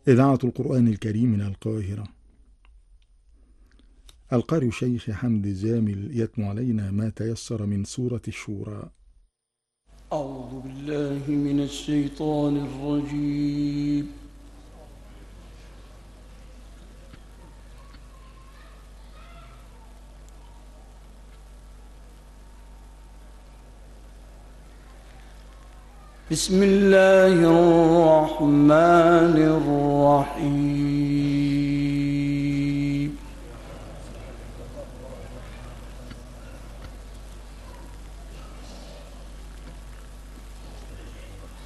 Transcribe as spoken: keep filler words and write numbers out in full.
إذاعة القرآن الكريم من القاهرة. القارئ شيخ حمد زامل يتلو علينا ما تيسر من سورة الشورى. أعوذ بالله من الشيطان الرجيم. بسم الله الرحمن الرحيم.